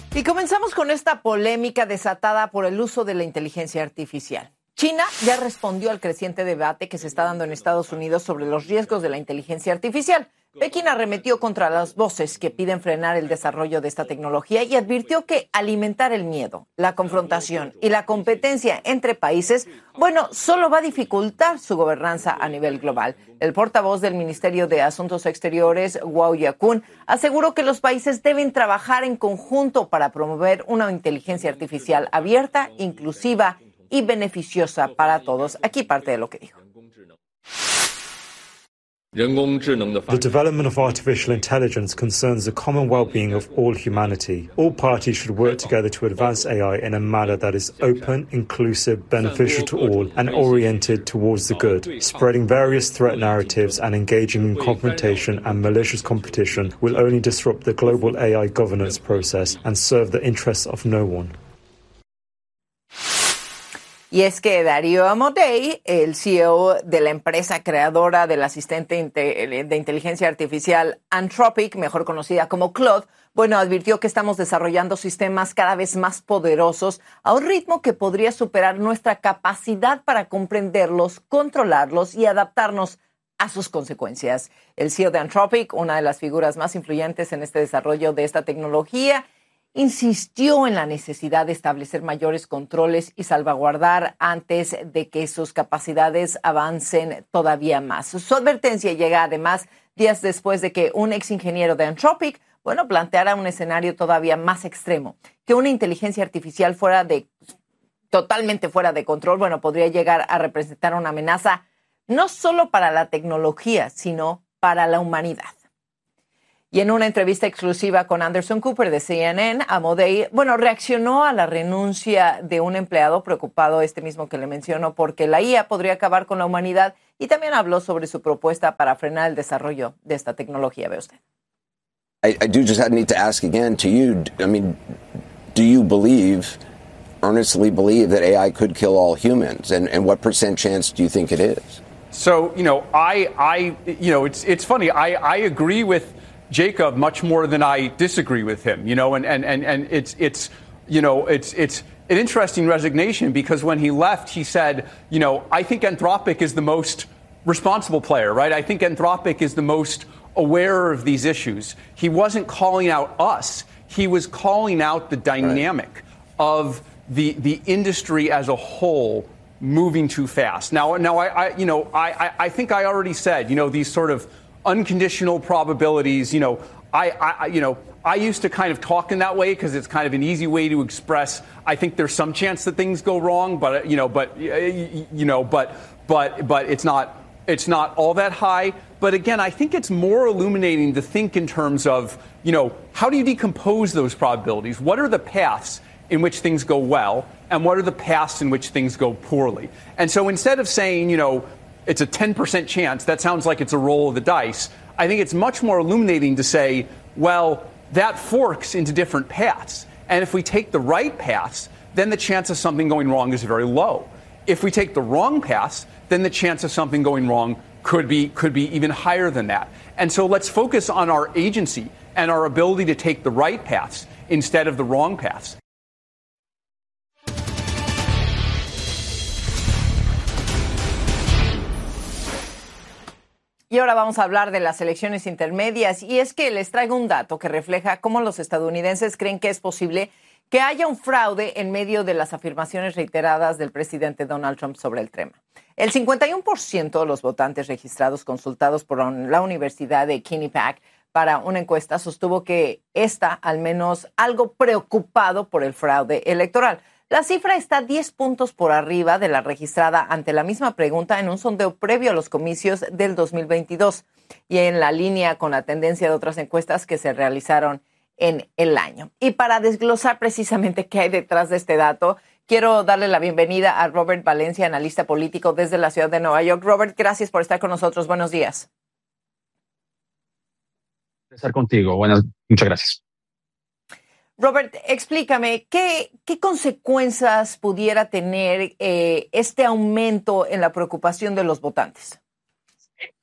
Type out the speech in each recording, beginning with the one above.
Y comenzamos con esta polémica desatada por el uso de la inteligencia artificial. China ya respondió al creciente debate que se está dando en Estados Unidos sobre los riesgos de la inteligencia artificial. Pekín arremetió contra las voces que piden frenar el desarrollo de esta tecnología y advirtió que alimentar el miedo, la confrontación y la competencia entre países, solo va a dificultar su gobernanza a nivel global. El portavoz del Ministerio de Asuntos Exteriores, Wang Yakun, aseguró que los países deben trabajar en conjunto para promover una inteligencia artificial abierta, inclusiva y beneficiosa para todos. Aquí parte de lo que dijo. The development of artificial intelligence concerns the common well-being of all humanity. All parties should work together to advance AI in a manner that is open, inclusive, beneficial to all, and oriented towards the good. Spreading various threat narratives and engaging in confrontation and malicious competition will only disrupt the global AI governance process and serve the interests of no one. Y es que Darío Amodei, el CEO de la empresa creadora del asistente de inteligencia artificial Anthropic, mejor conocida como Claude, advirtió que estamos desarrollando sistemas cada vez más poderosos a un ritmo que podría superar nuestra capacidad para comprenderlos, controlarlos y adaptarnos a sus consecuencias. El CEO de Anthropic, una de las figuras más influyentes en este desarrollo de esta tecnología, insistió en la necesidad de establecer mayores controles y salvaguardar antes de que sus capacidades avancen todavía más. Su advertencia llega además días después de que un ex ingeniero de Anthropic, planteara un escenario todavía más extremo, que una inteligencia artificial totalmente fuera de control, podría llegar a representar una amenaza no solo para la tecnología, sino para la humanidad. Y en una entrevista exclusiva con Anderson Cooper de CNN, Amodei, reaccionó a la renuncia de un empleado preocupado, mismo que le mencionó, porque la IA podría acabar con la humanidad, y también habló sobre su propuesta para frenar el desarrollo de esta tecnología. Ve usted. I do just need to ask again to you, do you earnestly believe that AI could kill all humans? And what % chance do you think it is? So, it's funny. I agree with Jacob much more than I disagree with him, and it's an interesting resignation, because when he left, he said, I think Anthropic is the most responsible player, right? I think Anthropic is the most aware of these issues. He wasn't calling out us. He was calling out the dynamic of the industry as a whole moving too fast. Now I think I already said, these sort of unconditional probabilities, I used to kind of talk in that way because it's kind of an easy way to express, I think there's some chance that things go wrong, but it's not all that high. But again, I think it's more illuminating to think in terms of, how do you decompose those probabilities? What are the paths in which things go well, and what are the paths in which things go poorly? And so instead of saying, it's a 10% chance, that sounds like it's a roll of the dice, I think it's much more illuminating to say, well, that forks into different paths. And if we take the right paths, then the chance of something going wrong is very low. If we take the wrong paths, then the chance of something going wrong could be even higher than that. And so let's focus on our agency and our ability to take the right paths instead of the wrong paths. Y ahora vamos a hablar de las elecciones intermedias, y es que les traigo un dato que refleja cómo los estadounidenses creen que es posible que haya un fraude en medio de las afirmaciones reiteradas del presidente Donald Trump sobre el tema. El 51% de los votantes registrados consultados por la Universidad de Quinnipiac para una encuesta sostuvo que está al menos algo preocupado por el fraude electoral. La cifra está 10 puntos por arriba de la registrada ante la misma pregunta en un sondeo previo a los comicios del 2022 y en la línea con la tendencia de otras encuestas que se realizaron en el año. Y para desglosar precisamente qué hay detrás de este dato, quiero darle la bienvenida a Robert Valencia, analista político desde la ciudad de Nueva York. Robert, gracias por estar con nosotros. Buenos días. Estar contigo. Muchas gracias. Robert, explícame, ¿qué consecuencias pudiera tener este aumento en la preocupación de los votantes?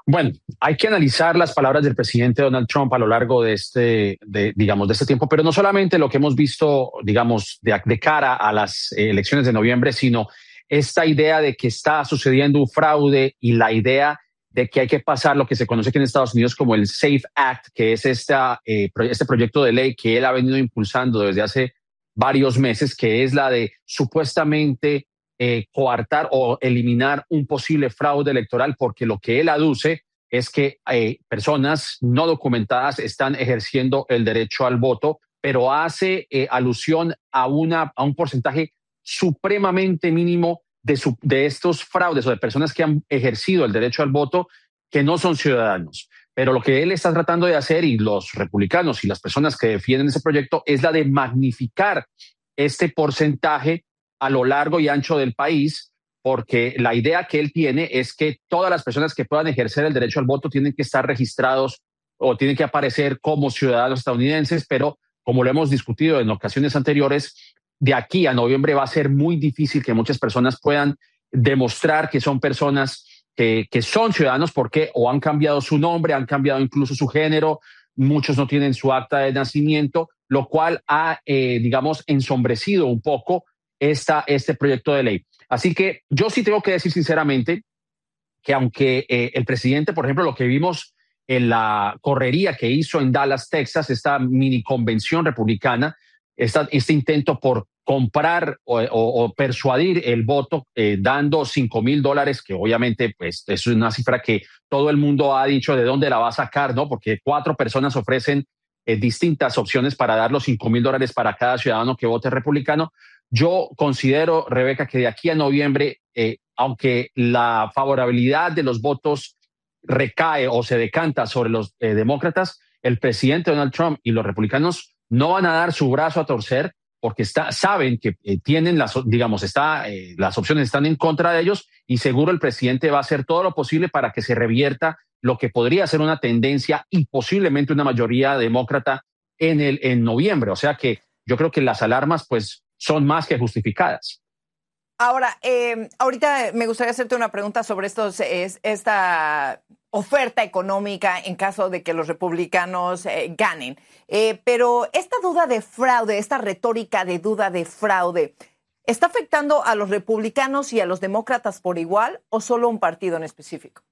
Bueno, hay que analizar las palabras del presidente Donald Trump a lo largo de este tiempo, pero no solamente lo que hemos visto, digamos, de cara a las elecciones de noviembre, sino esta idea de que está sucediendo un fraude y la idea de que hay que pasar lo que se conoce aquí en Estados Unidos como el SAFE Act, que es este proyecto de ley que él ha venido impulsando desde hace varios meses, que es la de supuestamente coartar o eliminar un posible fraude electoral, porque lo que él aduce es que personas no documentadas están ejerciendo el derecho al voto, pero hace alusión a un porcentaje supremamente mínimo de estos fraudes o de personas que han ejercido el derecho al voto que no son ciudadanos. Pero lo que él está tratando de hacer, y los republicanos y las personas que defienden ese proyecto, es la de magnificar este porcentaje a lo largo y ancho del país, porque la idea que él tiene es que todas las personas que puedan ejercer el derecho al voto tienen que estar registrados o tienen que aparecer como ciudadanos estadounidenses, pero como lo hemos discutido en ocasiones anteriores, de aquí a noviembre va a ser muy difícil que muchas personas puedan demostrar que son personas que son ciudadanos porque o han cambiado su nombre, han cambiado incluso su género, muchos no tienen su acta de nacimiento, lo cual ha, digamos, ensombrecido un poco este proyecto de ley. Así que yo sí tengo que decir sinceramente que aunque el presidente, por ejemplo, lo que vimos en la correría que hizo en Dallas, Texas, esta mini convención republicana, este intento por comprar o persuadir el voto dando $5,000, que obviamente pues, es una cifra que todo el mundo ha dicho de dónde la va a sacar, ¿no? Porque 4 personas ofrecen distintas opciones para dar los $5,000 para cada ciudadano que vote republicano. Yo considero, Rebeca, que de aquí a noviembre, aunque la favorabilidad de los votos recae o se decanta sobre los demócratas, el presidente Donald Trump y los republicanos no van a dar su brazo a torcer porque saben que tienen las opciones están en contra de ellos, y seguro el presidente va a hacer todo lo posible para que se revierta lo que podría ser una tendencia y posiblemente una mayoría demócrata en noviembre. O sea que yo creo que las alarmas pues son más que justificadas. Ahora, ahorita me gustaría hacerte una pregunta sobre esta oferta económica en caso de que los republicanos ganen. Pero esta duda de fraude, esta retórica de duda de fraude, ¿está afectando a los republicanos y a los demócratas por igual o solo un partido en específico?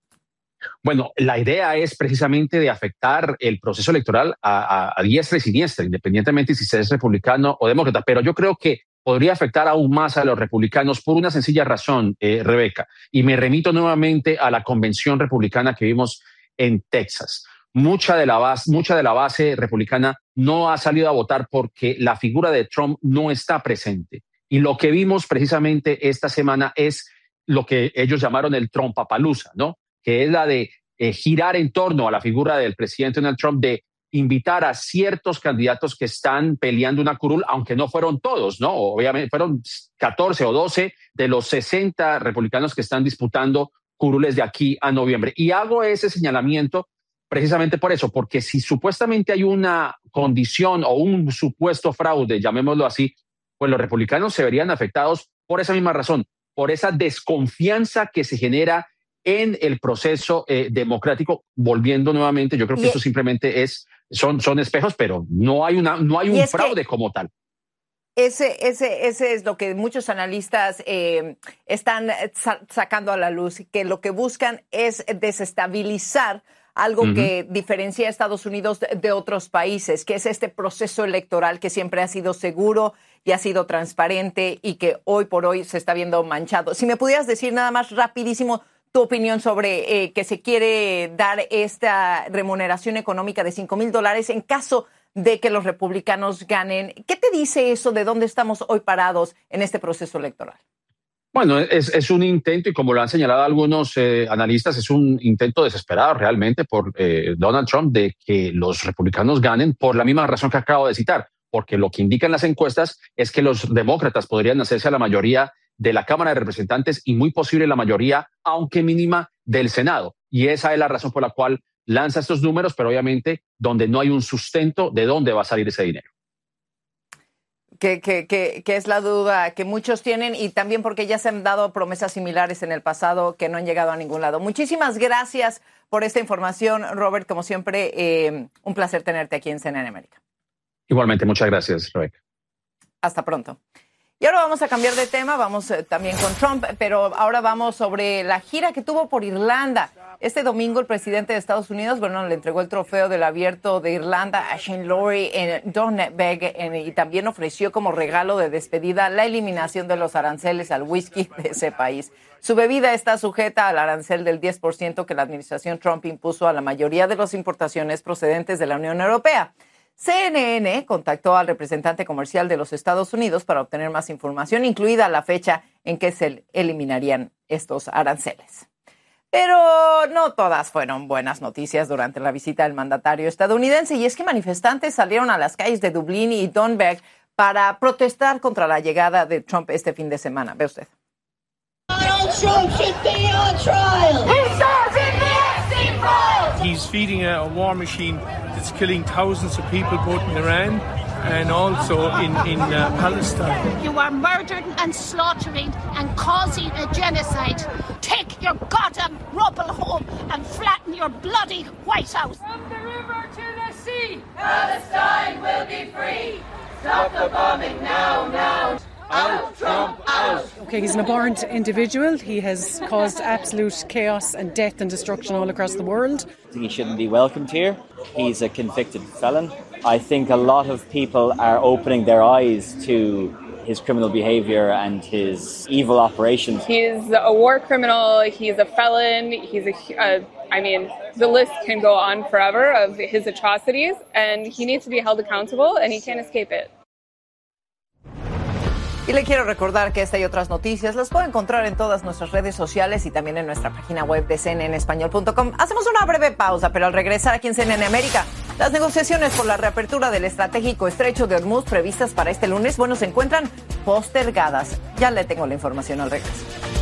Bueno, la idea es precisamente de afectar el proceso electoral a diestra y siniestra, independientemente si se es republicano o demócrata. Pero yo creo que podría afectar aún más a los republicanos por una sencilla razón, Rebeca. Y me remito nuevamente a la convención republicana que vimos en Texas. Mucha de la base republicana no ha salido a votar porque la figura de Trump no está presente. Y lo que vimos precisamente esta semana es lo que ellos llamaron el Trumpapalooza, ¿no? Que es la de girar en torno a la figura del presidente Donald Trump, de invitar a ciertos candidatos que están peleando una curul, aunque no fueron todos, ¿no? Obviamente fueron 14 o 12 de los 60 republicanos que están disputando curules de aquí a noviembre. Y hago ese señalamiento precisamente por eso, porque si supuestamente hay una condición o un supuesto fraude, llamémoslo así, pues los republicanos se verían afectados por esa misma razón, por esa desconfianza que se genera en el proceso democrático. Volviendo nuevamente, yo creo que esto simplemente son espejos, pero no hay un fraude como tal. Ese es lo que muchos analistas están sacando a la luz, que lo que buscan es desestabilizar algo que diferencia a Estados Unidos de otros países, que es este proceso electoral que siempre ha sido seguro y ha sido transparente y que hoy por hoy se está viendo manchado. Si me pudieras decir nada más rapidísimo tu opinión sobre que se quiere dar esta remuneración económica de $5,000 en caso de que los republicanos ganen. ¿Qué te dice eso de dónde estamos hoy parados en este proceso electoral? Bueno, es un intento, y como lo han señalado algunos analistas, es un intento desesperado realmente por Donald Trump de que los republicanos ganen por la misma razón que acabo de citar, porque lo que indican las encuestas es que los demócratas podrían hacerse a la mayoría de la Cámara de Representantes y muy posible la mayoría, aunque mínima, del Senado. Y esa es la razón por la cual lanza estos números, pero obviamente donde no hay un sustento de dónde va a salir ese dinero. Que es la duda que muchos tienen y también porque ya se han dado promesas similares en el pasado que no han llegado a ningún lado. Muchísimas gracias por esta información, Robert. Como siempre, un placer tenerte aquí en CNN América. Igualmente, muchas gracias, Rebeca. Hasta pronto. Y ahora vamos a cambiar de tema, vamos también con Trump, pero ahora vamos sobre la gira que tuvo por Irlanda. Este domingo el presidente de Estados Unidos, le entregó el trofeo del Abierto de Irlanda a Shane Lowry en Donegal y también ofreció como regalo de despedida la eliminación de los aranceles al whisky de ese país. Su bebida está sujeta al arancel del 10% que la administración Trump impuso a la mayoría de las importaciones procedentes de la Unión Europea. CNN contactó al representante comercial de los Estados Unidos para obtener más información, incluida la fecha en que se eliminarían estos aranceles. Pero no todas fueron buenas noticias durante la visita del mandatario estadounidense, y es que manifestantes salieron a las calles de Dublín y Donegal para protestar contra la llegada de Trump este fin de semana. Ve usted. Donald Trump should be on trial. He's feeding a war machine that's killing thousands of people both in Iran and also in Palestine. You are murdering and slaughtering and causing a genocide. Take your goddamn rubble home and flatten your bloody White House. From the river to the sea, Palestine will be free. Stop the bombing now, now. Out, Trump, out. Okay, he's an abhorrent individual. He has caused absolute chaos and death and destruction all across the world. I think he shouldn't be welcomed here. He's a convicted felon. I think a lot of people are opening their eyes to his criminal behavior and his evil operations. He's a war criminal. He's a felon. The list can go on forever of his atrocities, and he needs to be held accountable, and he can't escape it. Y le quiero recordar que esta y otras noticias las puede encontrar en todas nuestras redes sociales y también en nuestra página web de cnnespañol.com. Hacemos una breve pausa, pero al regresar aquí en CNN América, las negociaciones por la reapertura del estratégico estrecho de Hormuz previstas para este lunes, se encuentran postergadas. Ya le tengo la información al regreso.